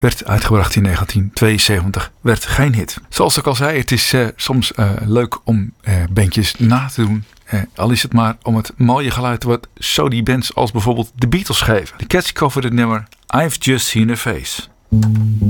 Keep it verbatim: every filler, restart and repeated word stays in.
werd uitgebracht in negentien tweeënzeventig. Werd geen hit. Zoals ik al zei, het is uh, soms uh, leuk om uh, bandjes na te doen. Uh, al is het maar om het mooie geluid wat zo die bands als bijvoorbeeld de Beatles geven. De Cats coverden het nummer I've Just Seen a Face.